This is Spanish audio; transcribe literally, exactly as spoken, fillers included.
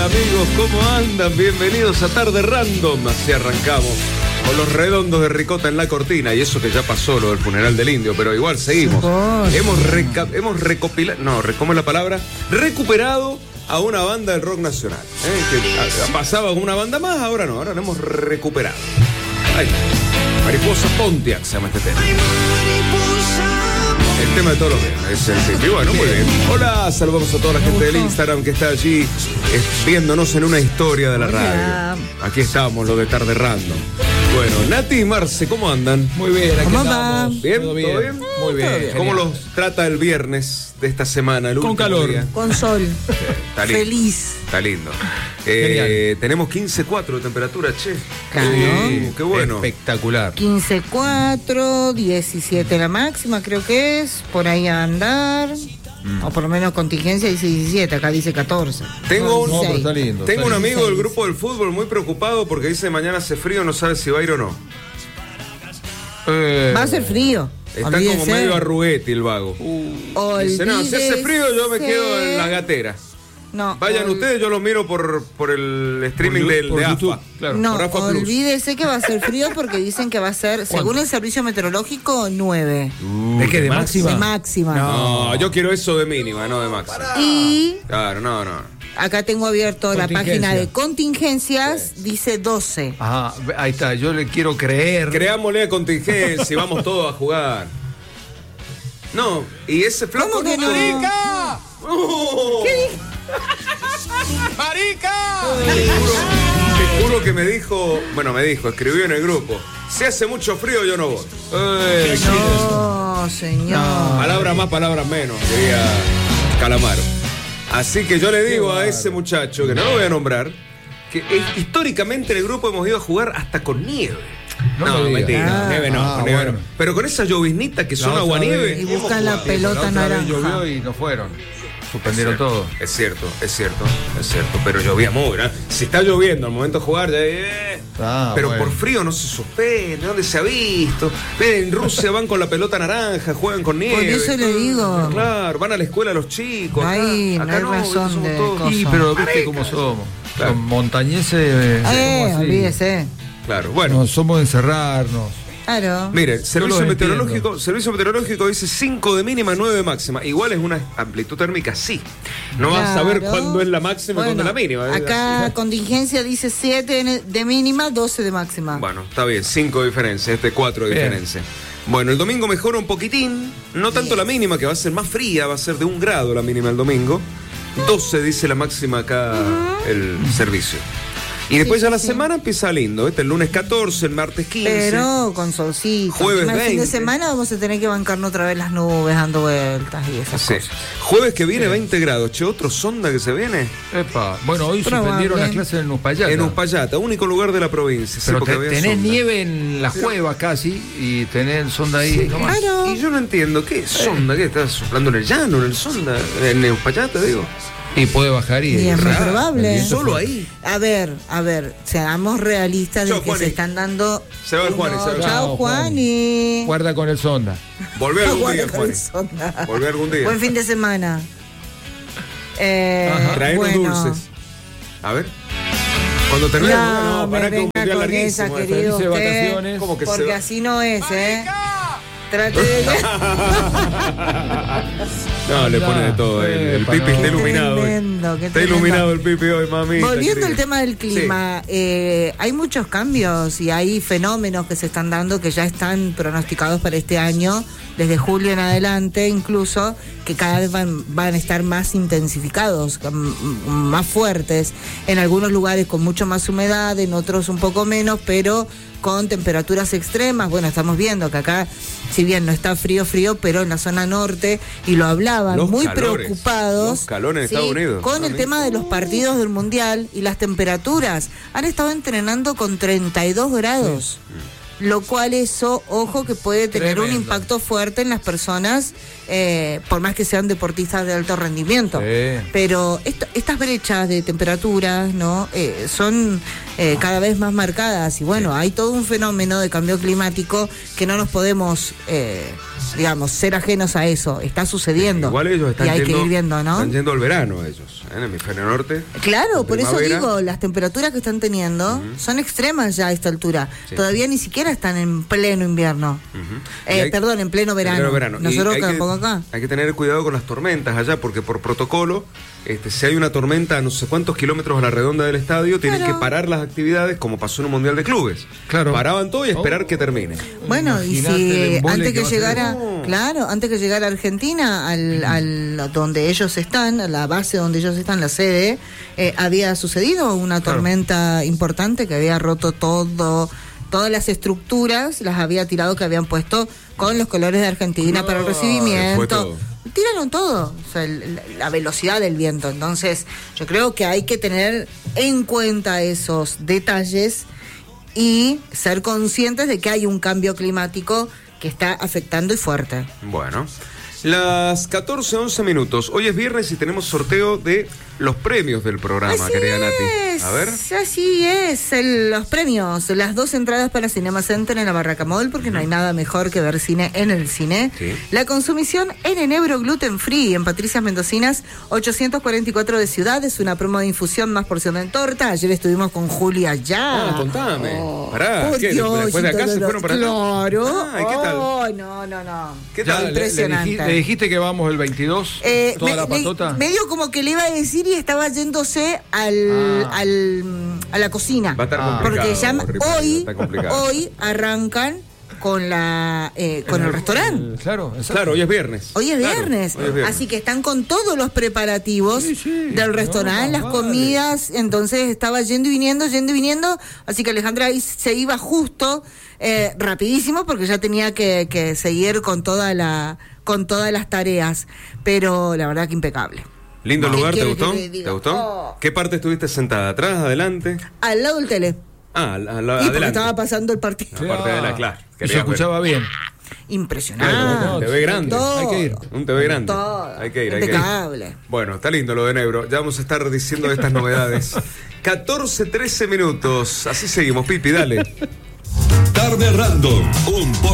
amigos? ¿Cómo andan? Bienvenidos a Tarde Random. Así arrancamos con los redondos de ricota en la cortina. Y eso que ya pasó lo del funeral del indio, pero igual seguimos. Hemos, reca- hemos recopilado, no, ¿cómo es la palabra? Recuperado a una banda del rock nacional. ¿eh? Que a, a, pasaba una banda más, ahora no, ahora lo hemos recuperado. Ay, Mariposa Pontiac se llama este tema. El tema de todos los días, es el tema. Y bueno, muy bien. Hola, saludamos a toda la gente del Instagram que está allí eh, viéndonos en una historia de la radio. Aquí estamos, lo de Tarde Random. Bueno, Nati y Marce, ¿cómo andan? Muy bien, aquí ¿Cómo estamos. ¿Bien? ¿Todo bien? ¿Todo bien? Muy bien. ¿Cómo genial. los trata el viernes de esta semana? El Con último calor. día? Con sol. Está lindo. Feliz. Está lindo. Eh, tenemos quince punto cuatro de temperatura, che. Claro. Uh, qué bueno. Espectacular. quince punto cuatro, diecisiete la máxima, creo que es. Por ahí a andar. Mm. O por lo menos contingencia dice diecisiete, acá dice catorce. Tengo un, No, pero está lindo. tengo está un lindo. amigo del grupo del fútbol muy preocupado porque dice mañana hace frío, no sabe si va a ir o no. Eh, Va a ser frío. Está olvídese. como medio arruguete el vago. Uh, Dice, no, si hace frío yo me olvídese. quedo en la gatera. No, Vayan ol- ustedes, yo lo miro por, por el streaming Por del, por de YouTube, A F A. claro. No, por A F A Plus. olvídese que va a ser frío porque dicen que va a ser, según el servicio meteorológico, nueve. Uh, ¿Es que de máxima? De máxima. No, yo quiero eso de mínima, no de máxima. Y Claro, no, no. acá tengo abierto la Contingencia. página de contingencias, dice doce. Ajá, ahí está, yo le quiero creer. Creámosle a contingencia y vamos todos a jugar. No, y ese flaco... ¿Cómo que no? ¡Marica! ¡Oh! ¿Qué dije? ¡Marica! Te juro, te juro que me dijo, bueno, me dijo, escribió en el grupo, si hace mucho frío yo no voy. Eh, No, señor. Palabras más, palabras menos, diría Calamaro. Así que yo le digo a ese muchacho, que no lo voy a nombrar, que eh, históricamente en el grupo hemos ido a jugar hasta con nieve. No No, me digas. mentira, Ah. nieve no, Ah, nieve bueno. no. Pero con esa lloviznita que son La otra aguanieve. vez- Y buscan la hemos pelota La otra vez naranja. llovió y no fueron. Suspendieron Es cierto, todo. Es cierto, es cierto, es cierto. Pero llovía muy, ¿no? Si está lloviendo al momento de jugar, ya, eh. Ah, pero bueno. por frío no se suspende. ¿Dónde se ha visto? Ven, en Rusia van con la pelota naranja, juegan con nieve. Por eso le digo. Claro, van a la escuela los chicos. No hay- acá, no hay acá razón somos de todos- cosas. Sí, pero viste Marica. cómo somos. Claro. Los montañeses. eh, Eh, somos así. olvídese. Claro, bueno. No, somos de encerrarnos. Claro. Mire, servicio los meteorológico, entiendo. servicio meteorológico dice cinco de mínima, nueve de máxima. Igual es una amplitud térmica, sí. No vas a saber Claro. cuándo es la máxima y Bueno, cuándo es la mínima. Acá contingencia dice siete de mínima, doce de máxima. Bueno, está bien, cinco de diferencia, este cuatro de Bien. diferencia. Bueno, el domingo mejora un poquitín, no tanto la mínima, que va a ser más fría, va a ser de un grado la mínima el domingo. doce dice la máxima acá el servicio. Y después Sí, ya la sí. semana empieza lindo, ¿viste? El lunes catorce, el martes quince. Pero con solcito. Jueves Encima el fin de veinte. semana vamos a tener que bancarnos otra vez las nubes dando vueltas y esas Sí. cosas. Jueves que viene veinte grados. Che, otro sonda que se viene. Epa. Bueno, hoy Probable. suspendieron las clases en Uspallata. En Uspallata, único lugar de la provincia. sí, Pero porque te- había tenés sonda. nieve en la cueva casi y tenés sonda ahí. Sí, nomás. Claro. Y yo no entiendo, ¿qué es sonda? ¿Qué estás soplando en el llano, en el sonda? En el Uspallata, digo. Y puede bajar y. Y es muy Raro. probable. El viento Solo fue- ahí. A ver, a ver, seamos realistas de Chau, que Juani. se están dando. Se va el Juani, unos- se va el Chao, Chao, Juani. Guarda con el sonda. Volvé algún Guarda día, con Juan. el sonda. Volvé algún día. Buen fin de semana. Eh, Ajá. Traenos bueno. dulces. A ver. Cuando terminemos, No, no, me para que un venga día con larguísimo. esa, eh. querido Felices usted, vacaciones. ¿Cómo que se porque va? así no es, ¿eh? Trate de... No, le pone de todo. El, el Epa, pipi no. está iluminado. hoy. Tremendo, qué Está tremendo. iluminado el pipi hoy, mami. Volviendo al tema del clima, eh, hay muchos cambios y hay fenómenos que se están dando que ya están pronosticados para este año, desde julio en adelante incluso, que cada vez van, van a estar más intensificados, m- m- más fuertes, en algunos lugares con mucho más humedad, en otros un poco menos, pero con temperaturas extremas. Bueno, estamos viendo que acá, si bien no está frío, frío, pero en la zona norte, y lo hablaban, Los muy calores, preocupados. los calores en sí, Estados Unidos. con el Mami. tema de los partidos del Mundial y las temperaturas. Han estado entrenando con treinta y dos grados. Lo cual eso, ojo, que puede tener Tremendo. un impacto fuerte en las personas, eh, por más que sean deportistas de alto rendimiento. Sí. Pero esto- estas brechas de temperaturas, ¿no? Eh, son eh, cada vez más marcadas y bueno, hay todo un fenómeno de cambio climático que no nos podemos, eh, digamos, ser ajenos a eso. Está sucediendo. Igual ellos están y hay yendo, que ir viendo, ¿no? están yendo al verano ellos. en el hemisferio norte. Claro, por eso primavera. digo, las temperaturas que están teniendo uh-huh. son extremas ya a esta altura. Sí. Todavía ni siquiera están en pleno invierno. Uh-huh. eh, hay, perdón, en pleno verano. En pleno verano. Nosotros tampoco acá. Hay que tener cuidado con las tormentas allá, porque por protocolo, este, si hay una tormenta a no sé cuántos kilómetros a la redonda del estadio, tienen claro. que parar las actividades, como pasó en un Mundial de Clubes. Claro. Paraban todo y esperar oh. que termine. Bueno, Imaginate y si antes que, que llegara, no. claro, antes que llegara Argentina, al, al donde ellos están, a la base donde ellos están, la sede, eh, había sucedido una tormenta claro. importante que había roto todo, todas las estructuras, las había tirado que habían puesto con los colores de Argentina no, para el recibimiento. Tiraron todo, o sea, el, la velocidad del viento. Entonces, yo creo que hay que tener en cuenta esos detalles y ser conscientes de que hay un cambio climático que está afectando y fuerte. Bueno, las catorce once minutos. Hoy es viernes y tenemos sorteo de los premios del programa, así querida es, Nati. A ver. Así es, el, los premios. Las dos entradas para Cinema Center en la Barraca Mall, porque uh-huh. no hay nada mejor que ver cine en el cine. Sí. La consumición en enebro gluten free en Patricias Mendocinas, ochocientos cuarenta y cuatro de Ciudad. Es una promo de infusión más porción en torta. Ayer estuvimos con Julia allá. Ah, contame. Oh, Pará, ¿qué? Dios, después de acá se fueron para allá. Claro. Ah, ¿y qué tal? Oh, no, no, no. ¿Qué tal? Ya, impresionante. Le, le, dijiste, ¿Le dijiste que vamos el veintidós? Eh, toda me, la patota. Me, medio como que le iba a decir y estaba yéndose al, ah. al a la cocina. Va a estar ah. Porque ya Ripley, hoy, hoy arrancan con la eh, con el, el restaurante. Claro, exacto. Claro, hoy es viernes. Hoy es, claro, viernes. hoy es viernes. Así que están con todos los preparativos sí, sí. del restaurante, no, no, las vale. comidas. Entonces estaba yendo y viniendo, yendo y viniendo. Así que Alejandra ahí se iba justo, eh, rapidísimo, porque ya tenía que, que seguir con toda la con todas las tareas. Pero la verdad que impecable. Lindo lugar, ¿te gustó? ¿Te gustó? Oh. ¿Qué parte estuviste sentada? ¿Atrás, adelante? Al lado del tele. Ah, al, al, y adelante. porque estaba pasando el partido. La parte de la clase. Y se escuchaba ver. bien. Impresionante. Un T V grande. Todo. Hay que ir. Un T V grande. Todo. Hay que ir. Impecable. Hay que ir. Bueno, está lindo lo de Nebro. Ya vamos a estar diciendo estas novedades. catorce trece minutos. Así seguimos, Pipi, dale. Tarde Random. Un